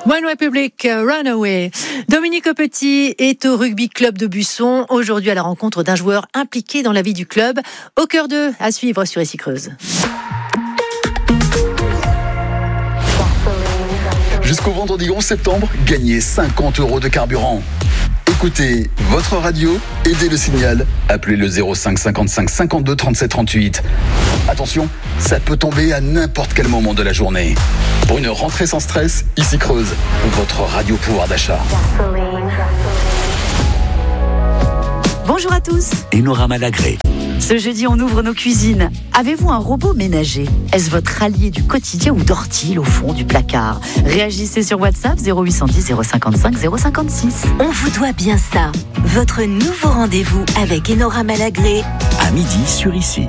One Republic, Runaway. Dominique Petit est au rugby club de Busson, aujourd'hui à la rencontre d'un joueur impliqué dans la vie du club. Au cœur d'eux, à suivre sur Ici Creuse. Jusqu'au vendredi 11 septembre, gagnez 50 € de carburant. Écoutez votre radio, aidez le signal, appelez le 05 55 52 37 38. Attention, ça peut tomber à n'importe quel moment de la journée. Pour une rentrée sans stress, Ici Creuse, votre radio pouvoir d'achat. Bonjour à tous. Enora Malagré. Ce jeudi, on ouvre nos cuisines. Avez-vous un robot ménager ? Est-ce votre allié du quotidien ou dort-il au fond du placard ? Réagissez sur WhatsApp 0810 055 056. On vous doit bien ça. Votre nouveau rendez-vous avec Enora Malagré. À midi sur Ici.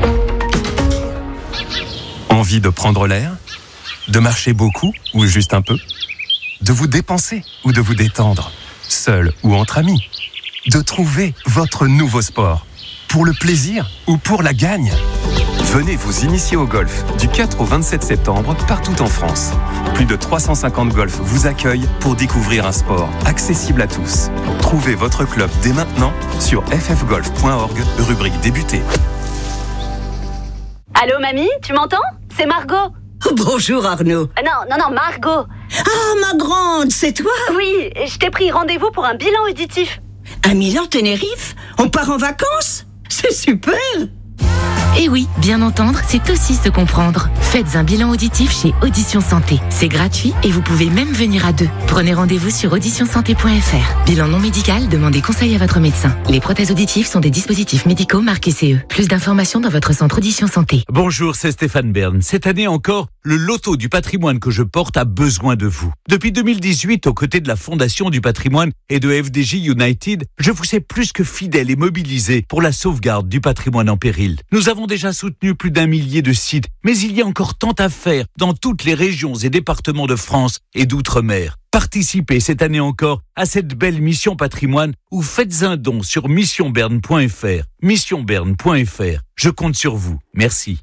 Envie de prendre l'air ? De marcher beaucoup ou juste un peu ? De vous dépenser ou de vous détendre ? Seul ou entre amis ? De trouver votre nouveau sport ? Pour le plaisir ou pour la gagne ? Venez vous initier au golf du 4 au 27 septembre partout en France. Plus de 350 golfs vous accueillent pour découvrir un sport accessible à tous. Trouvez votre club dès maintenant sur ffgolf.org, rubrique débuter. Allô mamie, tu m'entends ? C'est Margot. Bonjour Arnaud. Non, Margot. Ah, ma grande, c'est toi ? Oui, je t'ai pris rendez-vous pour un bilan auditif. À Milan-Tenerife ? On part en vacances ? C'est super! Et oui, bien entendre, c'est aussi se comprendre. Faites un bilan auditif chez Audition Santé. C'est gratuit et vous pouvez même venir à deux. Prenez rendez-vous sur auditionsanté.fr. Bilan non médical, demandez conseil à votre médecin. Les prothèses auditives sont des dispositifs médicaux marqués CE. Plus d'informations dans votre centre Audition Santé. Bonjour, c'est Stéphane Bern. Cette année encore, le loto du patrimoine que je porte a besoin de vous. Depuis 2018, aux côtés de la Fondation du patrimoine et de FDJ United, je vous sais plus que fidèle et mobilisé pour la sauvegarde du patrimoine en péril. Nous avons déjà soutenu plus d'1 millier de sites, mais il y a encore tant à faire dans toutes les régions et départements de France et d'outre-mer. Participez cette année encore à cette belle mission patrimoine ou faites un don sur missionberne.fr. Missionberne.fr. Je compte sur vous. Merci.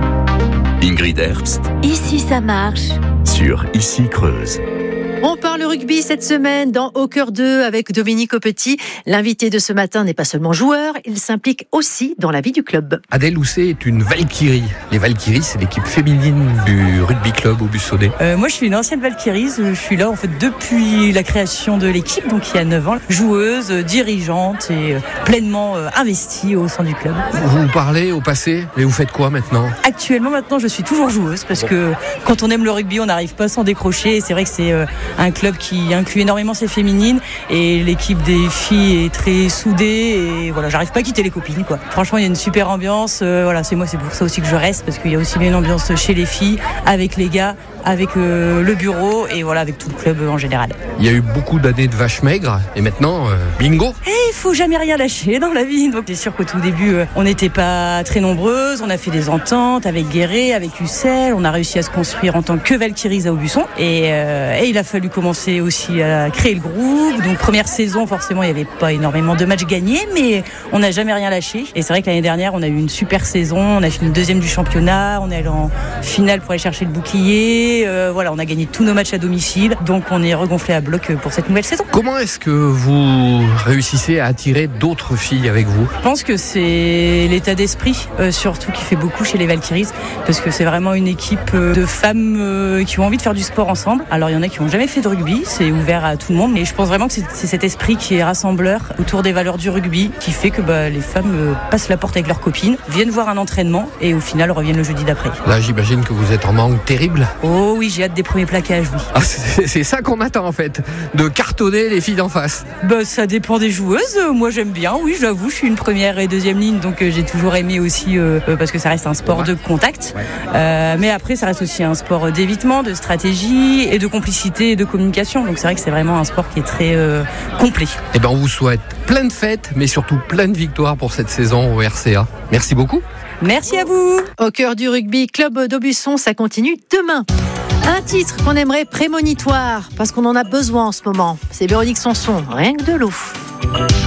Ingrid Herbst. Ici, ça marche. Sur Ici Creuse. On parle rugby cette semaine dans Au cœur d'eux avec Dominique Petit. L'invité de ce matin n'est pas seulement joueur, il s'implique aussi dans la vie du club. Adèle Housset est une Valkyrie. Les Valkyries, c'est l'équipe féminine du rugby club au Bussonnet. Moi, je suis une ancienne Valkyrie. Je suis là en fait depuis la création de l'équipe, donc il y a 9 ans. Joueuse, dirigeante et pleinement investie au sein du club. Vous parlez au passé et vous faites quoi maintenant ? Actuellement, je suis toujours joueuse parce que quand on aime le rugby, on n'arrive pas à s'en décrocher. Et c'est vrai que c'est un club qui inclut énormément ses féminines et l'équipe des filles est très soudée et voilà, j'arrive pas à quitter les copines quoi. Franchement, il y a une super ambiance, c'est pour ça aussi que je reste parce qu'il y a aussi bien une ambiance chez les filles, avec les gars, avec le bureau et voilà, avec tout le club en général. Il y a eu beaucoup d'années de vaches maigres et maintenant, bingo. Et il faut jamais rien lâcher dans la vie. Donc c'est sûr qu'au tout début, on n'était pas très nombreuses, on a fait des ententes avec Guéret, avec Ussel, on a réussi à se construire en tant que Valkyries à Aubusson et il a fallu commencer aussi à créer le groupe. Donc première saison, forcément, il n'y avait pas énormément de matchs gagnés, mais on n'a jamais rien lâché. Et c'est vrai que l'année dernière, on a eu une super saison, on a fini 2e du championnat, on est allé en finale pour aller chercher le bouclier. On a gagné tous nos matchs à domicile, donc on est regonflé à bloc pour cette nouvelle saison. Comment est-ce que vous réussissez à attirer d'autres filles avec vous ? Je pense que c'est l'état d'esprit, surtout qui fait beaucoup chez les Valkyries, parce que c'est vraiment une équipe de femmes qui ont envie de faire du sport ensemble. Alors il y en a qui n'ont jamais fait de rugby, c'est ouvert à tout le monde, mais je pense vraiment que c'est cet esprit qui est rassembleur autour des valeurs du rugby, qui fait que les femmes passent la porte avec leurs copines, viennent voir un entraînement et au final reviennent le jeudi d'après. Là j'imagine que vous êtes en manque terrible. Oh oui, j'ai hâte des premiers plaquages, oui. Ah, c'est ça qu'on attend en fait, de cartonner les filles d'en face. Ça dépend des joueuses, moi j'aime bien, oui j'avoue, je suis une première et deuxième ligne, donc j'ai toujours aimé aussi, parce que ça reste un sport de contact, mais après ça reste aussi un sport d'évitement, de stratégie et de complicité et de communication, donc c'est vrai que c'est vraiment un sport qui est très complet. Eh ben on vous souhaite plein de fêtes, mais surtout plein de victoires pour cette saison au RCA. Merci beaucoup. Merci à vous. Au cœur du rugby club d'Aubusson, ça continue demain. Un titre qu'on aimerait prémonitoire, parce qu'on en a besoin en ce moment. C'est Véronique Sanson, rien que de l'eau.